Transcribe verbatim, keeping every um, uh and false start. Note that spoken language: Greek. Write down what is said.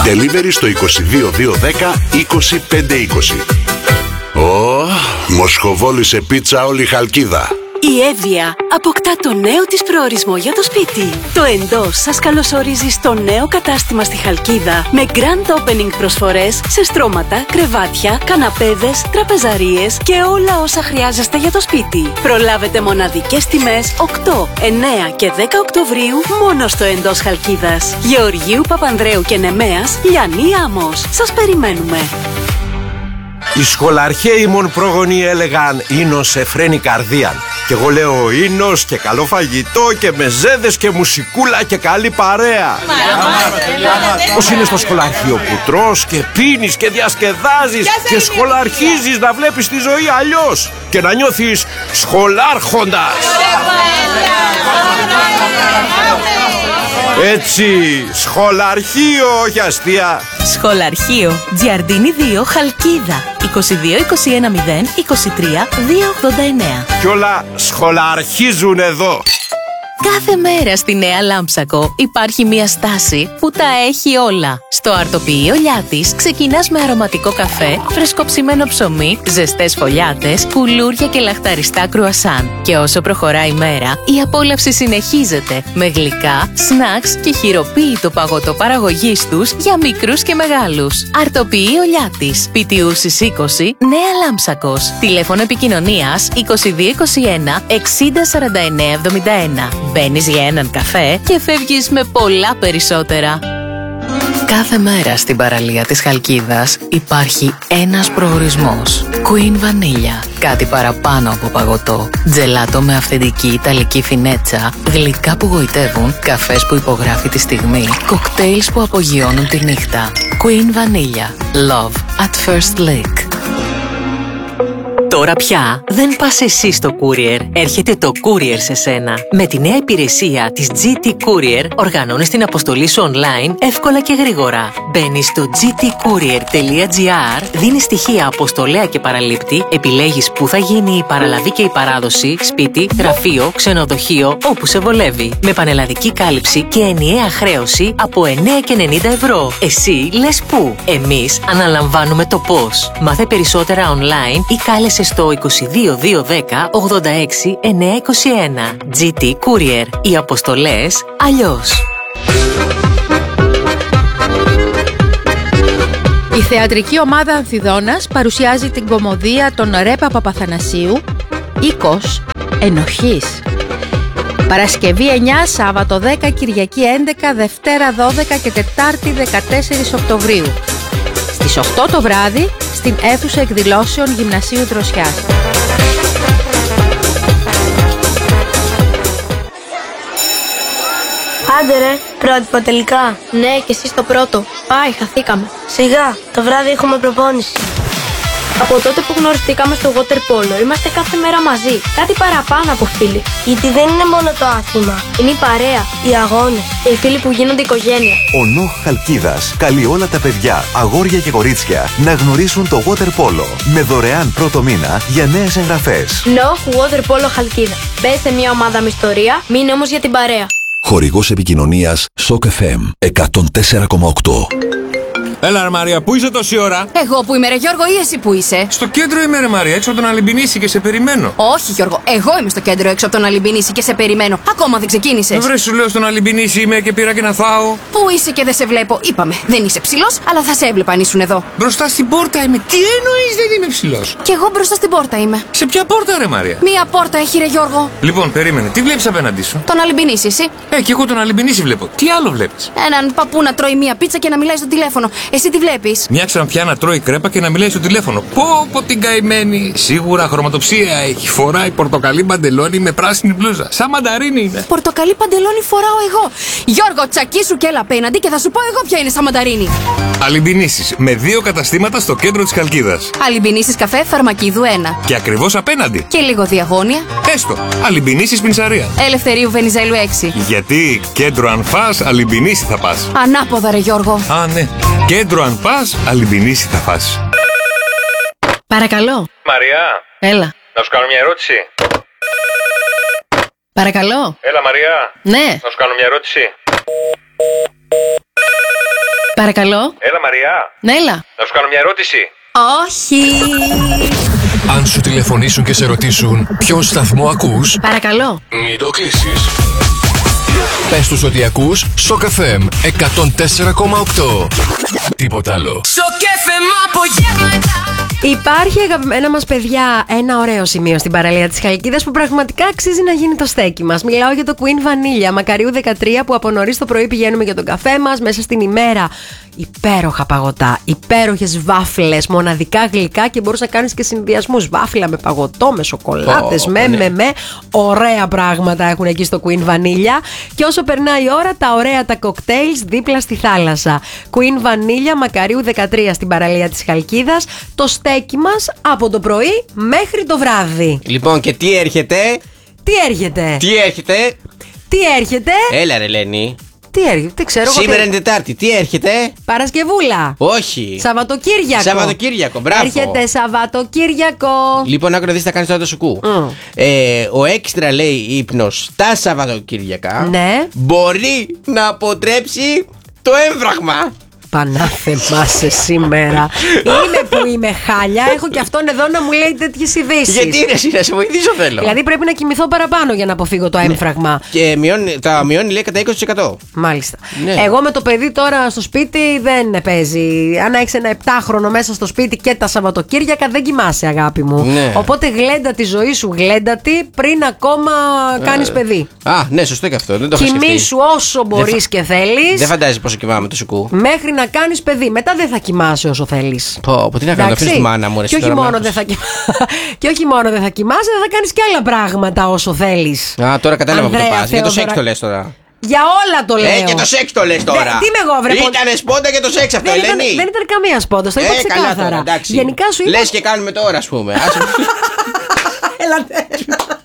Delivery στο είκοσι δύο δύο δέκα είκοσι πέντε είκοσι. Ω, μοσχοβόλησε πίτσα όλη η Χαλκίδα. Η Εύβοια αποκτά το νέο της προορισμό για το σπίτι. Το Εντός σας καλωσορίζει στο νέο κατάστημα στη Χαλκίδα με grand opening προσφορές σε στρώματα, κρεβάτια, καναπέδες, τραπεζαρίες και όλα όσα χρειάζεστε για το σπίτι. Προλάβετε μοναδικές τιμές οκτώ, εννέα και δέκα Οκτωβρίου μόνο στο Εντός Χαλκίδας. Γεωργίου Παπανδρέου και Νεμέας, Λιανή Άμμος. Σας περιμένουμε. Οι σχολαρχαίοι μον πρόγονοι έλεγαν «Ίνος εφραίνει καρδίαν». Και εγώ λέω «Ίνος και καλό φαγητό και μεζέδες και μουσικούλα και καλή παρέα». Πώς είναι στο σχολαρχείο που τρως και πίνεις και διασκεδάζεις και σχολαρχίζεις να βλέπεις τη ζωή αλλιώς και να νιώθεις σχολάρχοντας. Έτσι, σχολαρχείο, όχι αστεία. Σχολαρχείο, Τζιαρντίνη δύο, Χαλκίδα. είκοσι δύο είκοσι ένα μηδέν είκοσι τρία δύο ογδόντα εννέα. Κι όλα σχολαρχίζουν εδώ. Κάθε μέρα στη Νέα Λάμψακο υπάρχει μια στάση που τα έχει όλα. Στο αρτοποιείο Λιάτης ξεκινάς με αρωματικό καφέ, φρεσκοψημένο ψωμί, ζεστές φωλιάτες, κουλούρια και λαχταριστά κρουασάν. Και όσο προχωράει η μέρα, η απόλαυση συνεχίζεται με γλυκά, σνακς και χειροποίητο παγωτό παραγωγής τους για μικρούς και μεγάλους. Αρτοποιείο Λιάτης, Πιτιούσης είκοσι, Νέα Λάμψακος. Τηλέφωνο επικοινωνίας είκοσι δύο είκοσι ένα εξήντα σαράντα εννέα εβδομήντα ένα. Μπαίνεις για έναν καφέ και φεύγεις με πολλά περισσότερα. Κάθε μέρα στην παραλία της Χαλκίδας υπάρχει ένας προορισμός. Queen Vanilla. Κάτι παραπάνω από παγωτό. Τζελάτο με αυθεντική ιταλική φινέτσα. Γλυκά που γοητεύουν. Καφές που υπογράφει τη στιγμή. Κοκτέιλς που απογειώνουν τη νύχτα. Queen Vanilla. Love at first lick. Τώρα πια δεν πας εσύ στο courier, έρχεται το courier σε σένα. Με τη νέα υπηρεσία της τζι τι Courier οργανώνεις την αποστολή σου online εύκολα και γρήγορα. Μπαίνεις στο τζι τι courier τελεία τζι άρ, δίνεις στοιχεία αποστολέα και παραλήπτη, επιλέγεις πού θα γίνει η παραλαβή και η παράδοση, σπίτι, γραφείο, ξενοδοχείο, όπου σε βολεύει. Με πανελλαδική κάλυψη και ενιαία χρέωση από εννέα και ενενήντα ευρώ. Εσύ λες πού, εμείς αναλαμβάνουμε το πώς. Μάθε περισσότερα online ή κάλεσε στο είκοσι δύο δύο δέκα ογδόντα έξι εννέα είκοσι ένα. τζι τι Courier. Οι αποστολές αλλιώς. Η θεατρική ομάδα Ανθιδώνας παρουσιάζει την κωμωδία των Ρέπα Παπαθανασίου «Οίκος Ενοχής». Παρασκευή εννιά, Σάββατο δέκα, Κυριακή έντεκα, Δευτέρα δώδεκα και Τετάρτη δεκατέσσερις Οκτωβρίου. Στις οκτώ το βράδυ στην αίθουσα εκδηλώσεων Γυμνασίου Δροσιάς. Άντε ρε, πρότυπο τελικά. Ναι, και εσύ στο πρώτο. Πάει, χαθήκαμε. Σιγά, το βράδυ έχουμε προπόνηση. Από τότε που γνωριστήκαμε στο water polo, είμαστε κάθε μέρα μαζί. Κάτι παραπάνω από φίλοι. Γιατί δεν είναι μόνο το άθλημα. Είναι η παρέα, οι αγώνες και οι φίλοι που γίνονται οικογένεια. Ο ΝΟΧ Χαλκίδας καλεί όλα τα παιδιά, αγόρια και κορίτσια να γνωρίσουν το water polo με δωρεάν πρώτο μήνα για νέες εγγραφές. ΝΟΧ Water Polo Χαλκίδα. Μπες σε μια ομάδα με ιστορία, μείνε όμως για την παρέα. Χορηγός επικοινωνίας Σοκ εφ εμ εκατόν τέσσερα κόμμα οκτώ. Έλα ρε Μαρία, πού είσαι τόση ώρα? Εγώ που είμαι ρε Γιώργο ή εσύ που είσαι? Στο κέντρο είμαι ρε Μαρία, έξω από τον Αλυμπινίση και σε περιμένω. Όχι Γιώργο, εγώ είμαι στο κέντρο έξω από τον Αλυμπινίση και σε περιμένω. Ακόμα δεν ξεκίνησες. Βρε σου λέω στον Αλυμπινίση είμαι και πήρα και να φάω. Πού είσαι και δεν σε βλέπω? Είπαμε, δεν είσαι ψηλός, αλλά θα σε έβλεπα αν ήσουν εδώ. Μπροστά στην πόρτα είμαι. Τι εννοείς δεν είμαι ψηλός? Κι εγώ μπροστά στην πόρτα είμαι. Σε ποια πόρτα ρε Μαρία? Μία πόρτα έχει ρε Γιώργο. Λοιπόν, περίμενε, τι βλέπεις απέναντί σου? Τον Αλυμπινίση, εσύ. Ε, κι εγώ τον Αλυμπινίση βλέπω. Τι άλλο βλέπεις? Έναν παππού να τρώει μία πίτσα και να μιλάει στο τηλέφωνο. Εσύ τι βλέπεις? Μια ξανθιά να τρώει κρέπα και να μιλάει στο τηλέφωνο. Πω πω την καημένη. Σίγουρα χρωματοψία έχει. Φοράει πορτοκαλί παντελόνι με πράσινη μπλούζα. Σαν μανταρίνι είναι. Πορτοκαλί παντελόνι φοράω εγώ. Γιώργο, τσακίσου και έλα απέναντι και θα σου πω εγώ ποια είναι σαν μανταρίνι. Αλυμπινίσεις με δύο καταστήματα στο κέντρο της Χαλκίδας. Αλυμπινίσεις καφέ Φαρμακίδου ένα. Και ακριβώς απέναντι. Και λίγο διαγώνια. Έστω. Αλυμπινίσεις πινσαρία. Ελευθερίου Βενιζέλου έξι. Γιατί κέντρο αν φας, Αλυμπινίση θα πας. Ανάποδα ρε Γιώργο. Α, ναι. Κέντρο αν πας, Αλυμπινίση θα φας. Παρακαλώ. Μαριά. Έλα. Να σου κάνω μια ερώτηση. Παρακαλώ. Έλα Μαριά. Ναι. Να σου κάνω μια ερώτηση. Παρακαλώ. Παρακαλώ. Έλα, Μαριά. Ναι, έλα. Να σου κάνω μια ερώτηση. Όχι. Αν σου τηλεφωνήσουν και σε ρωτήσουν ποιον σταθμό ακούς, Παρακαλώ. μην το κλείσεις. Πες τους ότι ακούς Σοκ εφ εμ εκατόν τέσσερα κόμμα οκτώ. Τίποτα άλλο. Υπάρχει, αγαπημένα μας παιδιά, ένα ωραίο σημείο στην παραλία της Χαλκίδας που πραγματικά αξίζει να γίνει το στέκι μας. Μιλάω για το Queen Vanilla Μακαριού δεκατρία, που από νωρίς το πρωί πηγαίνουμε για τον καφέ μας. Μέσα στην ημέρα υπέροχα παγωτά, υπέροχες βάφλες, μοναδικά γλυκά, και μπορείς να κάνεις και συνδυασμούς. Βάφλα με παγωτό, με σοκολάτες, oh, με, ναι. με, με. Ωραία πράγματα έχουν εκεί στο Queen Vanilla. Και όσο περνάει η ώρα, τα ωραία τα κοκτέιλς δίπλα στη θάλασσα. Queen Vanilla Μακαριού δεκατρία στην παραλία της Χαλκίδας. Το στέκι μας από το πρωί μέχρι το βράδυ. Λοιπόν, και τι έρχεται? Τι έρχεται? Τι έρχεται? Τι έρχεται? Έλα ρε Λένη. Τι έρχεται, δεν ξέρω. Σήμερα είναι Τετάρτη, τι έρχεται? Παρασκευούλα. Όχι. Σαββατοκύριακο. Σαββατοκύριακο, μπράβο. Έρχεται Σαββατοκύριακο. Λοιπόν, άκου να δεις τι θα κάνεις τώρα το σουκού. Mm. Ε, ο έξτρα, λέει, ύπνος τα Σαββατοκύριακα, ναι, μπορεί να αποτρέψει το έμφραγμα. Πανάθεμάσαι σήμερα. Είμαι που είμαι χάλια. Έχω και αυτόν εδώ να μου λέει τέτοιες ειδήσεις. Γιατί είναι εσύ, να σε βοηθήσω θέλω. Δηλαδή πρέπει να κοιμηθώ παραπάνω για να αποφύγω το έμφραγμα. Ναι. Και μειώνει, τα μειώνει, λέει, κατά είκοσι τοις εκατό. Μάλιστα. Ναι. Εγώ με το παιδί τώρα στο σπίτι δεν παίζει. Αν έχεις ένα επτάχρονο μέσα στο σπίτι και τα Σαββατοκύριακα, δεν κοιμάσαι, αγάπη μου. Ναι. Οπότε γλέντα τη ζωή σου, γλέντα τη πριν ακόμα κάνεις παιδί. Α, ναι, σωστό και αυτό. Δεν το είχα σκεφτεί. Κοιμήσου όσο μπορείς φα... και θέλεις. Δεν φαντάζεσαι πόσο κοιμάμαι το σουκού. Μέχρι να κάνεις παιδί. Μετά δεν θα κοιμάσαι όσο θέλεις. Πω, πω, τι να κάνω, αφήνεις τη μάνα μου, ρε. Και όχι μόνο δεν θα Και όχι μόνο δεν θα κοιμάσαι, θα κάνεις και άλλα πράγματα όσο θέλεις. Α, τώρα κατάλαβα που το πας. Για το Θεοδωρα... σεξ το λες τώρα. Για όλα το λέω. Ε, και το σεξ το λες τώρα. Δε, τι είμαι εγώ, βρε. Ήτανε σπόντα και το σεξ αυτό, δεν Ελένη. Ήταν, δεν ήταν καμία σπόντα, το είπα ε, ξεκάθαρα. Καλά τώρα, εντάξει. Γενικά σου είπα. Λες και κάνουμε τώρα, ας πούμε. Έλατε.